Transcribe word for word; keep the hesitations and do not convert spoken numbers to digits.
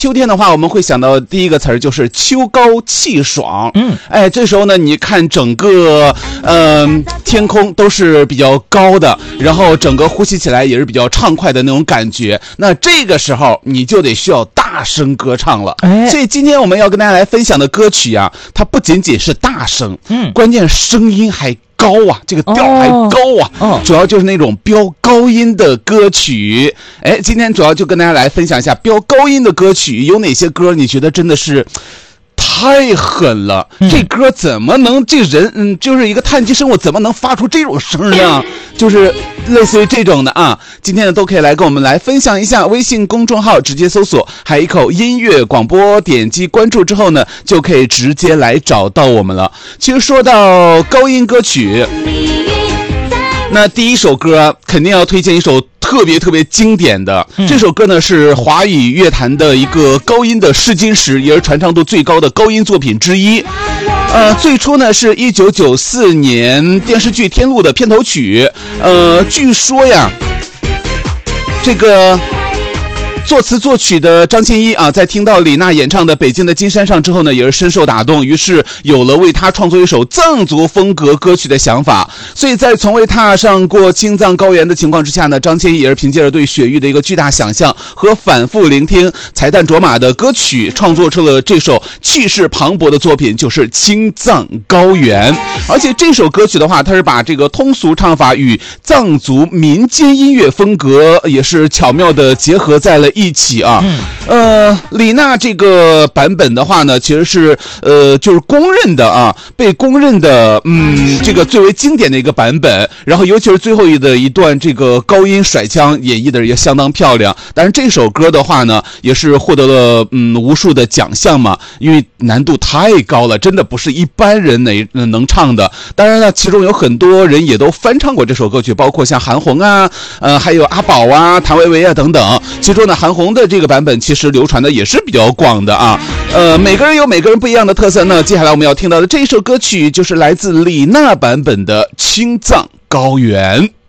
秋天的话，我们会想到第一个词儿就是秋高气爽。 嗯， 哎，这时候呢，你看整个呃天空都是比较高的，然后整个呼吸起来也是比较畅快的那种感觉。那这个时候你就得需要大声歌唱了。 哎， 所以今天我们要跟大家来分享的歌曲啊，它不仅仅是大声， 嗯， 关键声音还高啊，这个调还高啊， 哦哦， 主要就是那种飙高音的歌曲。哎，今天主要就跟大家来分享一下飙高音的歌曲有哪些歌，你觉得真的是太狠了， 嗯， 这歌怎么能这人嗯，就是一个叹气声，我怎么能发出这种声呢？就是类似于这种的啊。今天呢，都可以来跟我们来分享一下。微信公众号直接搜索海一口音乐广播，点击关注之后呢，就可以直接来找到我们了。其实说到高音歌曲，那第一首歌肯定要推荐一首特别特别经典的， 嗯，这首歌呢是华语乐坛的一个高音的试金石，也是传唱度最高的高音作品之一。呃，最初呢是一九九四年电视剧《天路》的片头曲。呃，据说呀，这个作词作曲的张千一啊，在听到李娜演唱的《北京的金山上》之后呢，也是深受打动，于是有了为她创作一首藏族风格歌曲的想法。所以在从未踏上过青藏高原的情况之下呢，张千一也是凭借着对雪域的一个巨大想象和反复聆听彩蛋卓玛的歌曲，创作出了这首气势磅礴的作品，就是《青藏高原》。而且这首歌曲的话，它是把这个通俗唱法与藏族民间音乐风格也是巧妙的结合在了一起啊。 嗯， 呃，李娜这个版本的话呢，其实是呃，就是公认的啊，被公认的，嗯，这个最为经典的一个版本。然后，尤其是最后一的一段这个高音甩腔演绎的也相当漂亮。但是这首歌的话呢，也是获得了嗯无数的奖项嘛，因为难度太高了，真的不是一般人能能唱的。当然呢，其中有很多人也都翻唱过这首歌曲，包括像韩红啊，呃，还有阿宝啊、谭维维啊等等。其中呢，韩红的这个版本其实流传的也是比较广的啊。呃，每个人有每个人不一样的特色呢。接下来我们要听到的这一首歌曲就是来自李娜版本的《青藏高原》。